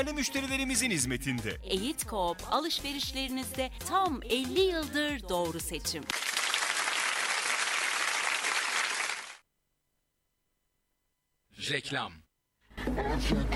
değerli müşterilerimizin hizmetinde. Eğit Coop alışverişlerinizde tam 50 yıldır doğru seçim. Reklam.